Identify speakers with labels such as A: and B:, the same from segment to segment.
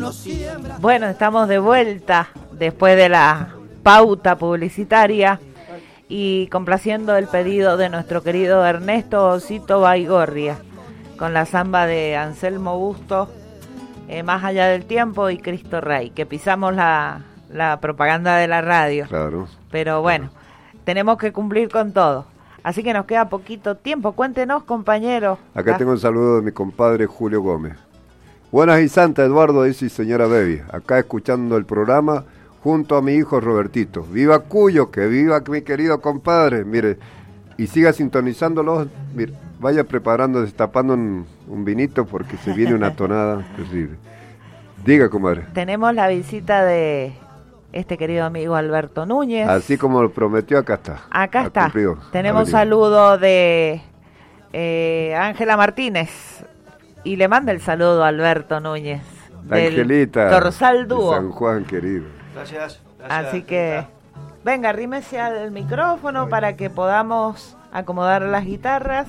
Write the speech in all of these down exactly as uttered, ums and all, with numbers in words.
A: Bueno, estamos de vuelta después de la pauta publicitaria y complaciendo el pedido de nuestro querido Ernesto Osito Baigorria con la samba de Anselmo Busto, eh, Más allá del tiempo, y Cristo Rey, que pisamos la, la propaganda de la radio.
B: Claro.
A: Pero bueno, tenemos que cumplir con todo. Así que nos queda poquito tiempo. Cuéntenos, compañeros.
B: Acá
A: ah.
B: tengo un saludo de mi compadre Julio Gómez. Buenas y santa, Eduardo, dice señora Baby. Acá escuchando el programa junto a mi hijo Robertito. ¡Viva Cuyo! ¡Que viva mi querido compadre! Mire, y siga sintonizándolos. Mire, vaya preparando, destapando un, un vinito porque se viene una tonada terrible. Diga, comadre.
A: Tenemos la visita de este querido amigo Alberto Núñez.
B: Así como lo prometió, acá está.
A: Acá
B: ha
A: está.
B: Cumplido.
A: Tenemos saludo de eh, Ángela Martínez. Y le manda el saludo a Alberto Núñez.
B: La Angelita.
A: Dorsal Dúo.
B: San Juan, querido.
C: Gracias. gracias
A: Así que, venga, arrímese al micrófono para que podamos acomodar las guitarras,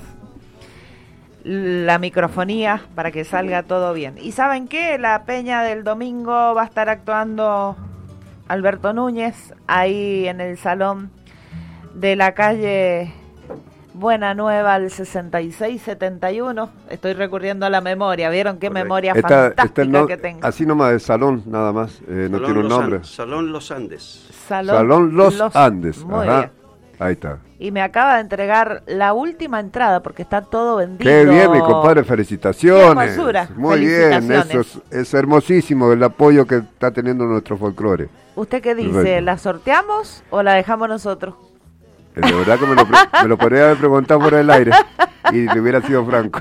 A: la microfonía, para que salga todo bien. ¿Y saben qué? La peña del domingo va a estar actuando Alberto Núñez ahí en el salón de la calle Buena Nueva al sesenta y seis setenta y uno. Estoy recurriendo a la memoria. ¿Vieron qué
B: Correcto.
A: memoria
B: Está,
A: fantástica
B: está no,
A: que tengo?
B: así nomás, es salón, nada más. Eh, no
C: Salón
B: tiene un
C: Los
B: nombre.
C: An- Salón Los Andes.
A: Salón,
B: Salón Los, los Andes.
A: Muy
B: Ajá.
A: bien.
B: Ahí está.
A: Y me acaba de entregar la última entrada porque está todo vendido.
B: Qué bien, mi compadre, felicitaciones.
A: Qué hermosura.
B: Muy bien,
A: Felicitaciones.
B: eso es, es hermosísimo el apoyo que está teniendo nuestro folclore.
A: ¿Usted qué dice?
B: Perfecto.
A: ¿La sorteamos o la dejamos nosotros?
B: Eh, De verdad que me lo, pre- me lo podría haber preguntado por el aire y le hubiera sido franco.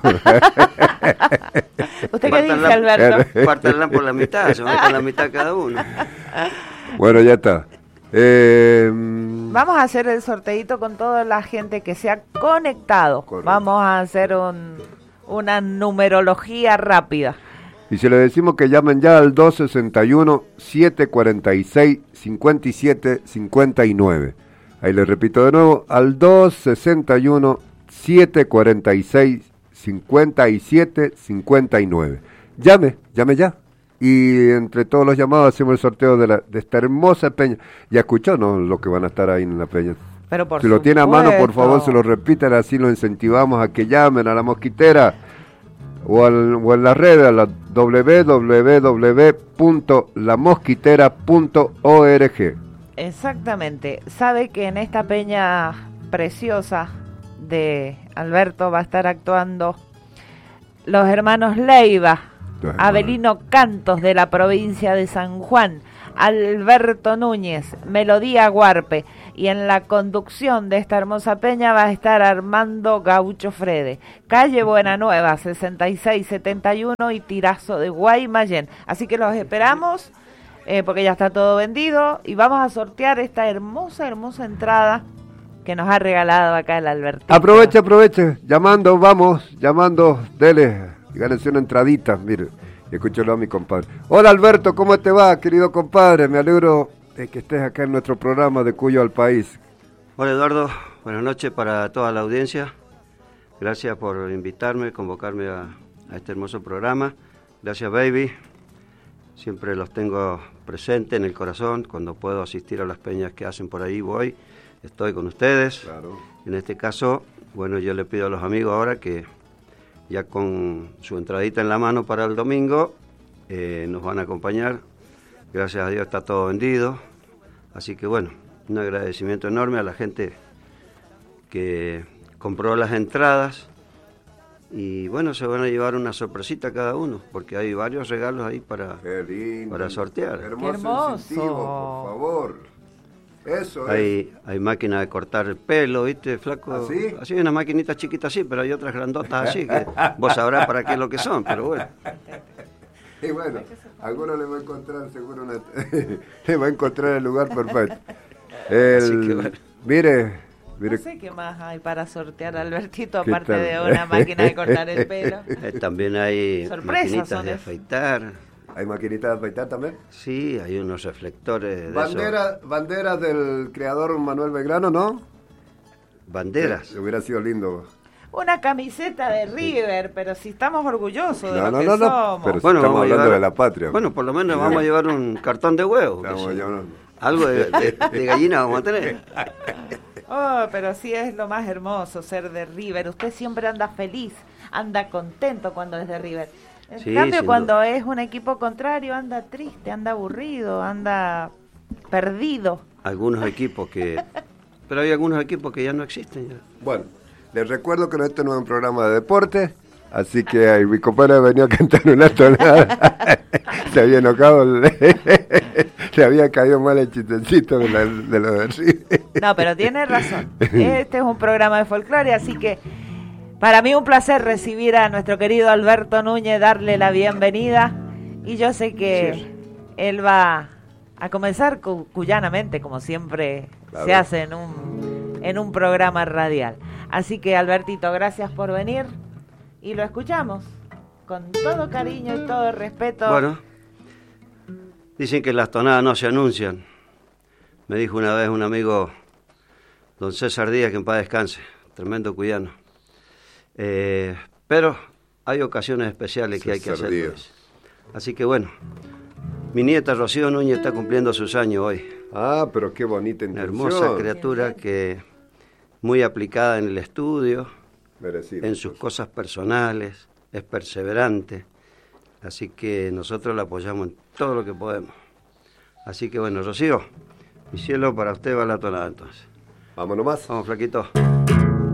A: ¿Usted qué
C: Pártanla-
A: dice, Alberto?
C: Pártanla por la mitad, se van con la mitad cada uno.
B: Bueno, ya está. Eh,
A: Vamos a hacer el sorteito con toda la gente que se ha conectado.
B: Correcto.
A: Vamos a hacer un, una numerología rápida.
B: Y si le decimos que llamen ya al dos sesenta y uno, siete cuarenta y seis, cincuenta y siete cincuenta y nueve. Ahí le repito de nuevo, al dos sesenta y uno, siete cuarenta y seis, cincuenta y siete cincuenta y nueve. Llame, llame ya. Y entre todos los llamados hacemos el sorteo de, la, de esta hermosa peña. Ya escuchó, ¿no? Lo que van a estar ahí en la peña.
A: Pero por
B: si lo tiene a mano, por
A: supuesto.
B: favor, se lo repiten, así lo incentivamos a que llamen a la mosquitera o, al, o en las redes, a la doble u doble u doble u punto la mosquitera punto org.
A: Exactamente. Sabe que en esta peña preciosa de Alberto va a estar actuando los hermanos Leiva,
B: Los hermanos.
A: Avelino Cantos de la provincia de San Juan, Alberto Núñez, Melodía Guarpe, y en la conducción de esta hermosa peña va a estar Armando Gaucho Frede, calle Buena Nueva, sesenta y seis setenta y uno y Tirazo de Guaymallén. Así que los esperamos, eh, porque ya está todo vendido, y vamos a sortear esta hermosa, hermosa entrada que nos ha regalado acá el Albertito.
B: Aproveche, aproveche, llamando, vamos, llamando, dele, gánense una entradita, mire, y escúchelo a mi compadre. Hola Alberto, ¿cómo te va, querido compadre? Me alegro de que estés acá en nuestro programa de Cuyo al País.
C: Hola Eduardo, buenas noches para toda la audiencia. Gracias por invitarme, convocarme a, a este hermoso programa. Gracias Baby, siempre los tengo presentes en el corazón. Cuando puedo asistir a las peñas que hacen por ahí voy, estoy con ustedes.
B: Claro.
C: En este caso, bueno, yo le pido a los amigos ahora que ya con su entradita en la mano para el domingo, eh, nos van a acompañar. Gracias a Dios está todo vendido. Así que bueno, un agradecimiento enorme a la gente que compró las entradas. Y bueno, se van a llevar una sorpresita cada uno, porque hay varios regalos ahí para,
B: Qué lindo.
C: para sortear.
B: Hermoso,
A: Qué hermoso.
B: incentivo, por favor. Eso es.
C: Hay, hay máquina de cortar el pelo, ¿viste, flaco?
B: ¿Ah, sí?
C: Así, unas maquinitas chiquitas así, pero hay otras grandotas así, que vos sabrás para qué es lo que son, pero bueno.
B: Y bueno, alguno le va a encontrar seguro una... le va a encontrar el lugar perfecto. El,
C: Así que bueno.
B: Mire, mire,
A: No sé qué más hay para sortear, Albertito,
B: ¿Qué
A: aparte
B: tal?
A: de una máquina de cortar el pelo.
C: Eh, también hay
A: Sorpresas
C: maquinitas
A: son
C: de
A: esas.
C: afeitar.
B: ¿hay maquinita de afeitar también?
C: Sí, hay unos reflectores de
B: Bandera, banderas del creador Manuel Belgrano, ¿no?
C: esos. Banderas.
B: Eh, Hubiera sido lindo.
A: una camiseta de River, pero si estamos orgullosos de
B: No,
A: lo
B: no,
A: que
B: no, no,
A: somos.
B: pero si
C: Bueno,
B: estamos
C: vamos a
B: hablando
C: llevar-
B: de la patria.
C: Bueno, por lo menos vamos a llevar un cartón de huevo. que
B: Estamos
C: sea.
B: llevando-
C: Algo de, de- de gallina vamos a tener.
A: Oh, pero sí es lo más hermoso ser de River. Usted siempre anda feliz, anda contento cuando es de River. En
C: Sí,
A: cambio,
C: sin
A: cuando
C: duda.
A: es un equipo contrario, anda triste, anda aburrido, anda perdido.
C: Algunos equipos que... Pero hay algunos equipos que ya no existen. Ya.
B: Bueno, les recuerdo que este no es un programa de deporte, así que ahí mi compadre venía a cantar una tonada. Se había enojado, le, le había caído mal el chistecito de, la, de lo de River.
A: No, pero tiene razón. Este es un programa de folclore, así que para mí un placer recibir a nuestro querido Alberto Núñez, darle la bienvenida. Y yo sé que
C: Sí.
A: él va a comenzar cu- cuyanamente, como siempre
B: Claro.
A: se hace en un, en un programa radial. Así que, Albertito, gracias por venir y lo escuchamos con todo cariño y todo respeto.
C: Bueno, dicen que las tonadas no se anuncian. Me dijo una vez un amigo, don César Díaz, que en paz descanse, tremendo cuyano. Eh, pero hay ocasiones especiales que hay que
B: César
C: hacer.
B: Díaz.
C: Pues. Así que bueno, mi nieta Rocío Núñez está cumpliendo sus años hoy.
B: Ah, pero qué bonita
C: Una
B: intención.
C: hermosa criatura que muy aplicada en el estudio,
B: Merecido.
C: en sus cosas personales, es perseverante. Así que nosotros la apoyamos en todo lo que podemos. Así que bueno, Rocío, mi cielo, para usted va la tonada entonces.
B: Vámonos más.
C: Vamos, flaquito.